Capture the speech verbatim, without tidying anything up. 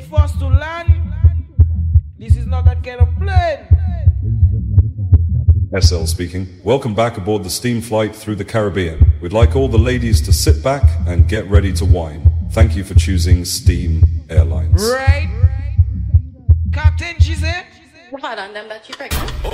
for us to land. This is not that kind of plane. S L speaking. Welcome back aboard the steam flight through the Caribbean. We'd like all the ladies to sit back and get ready to wine. Thank you for choosing Steam Airlines. Right? Captain, she said? What on them that you pregnant?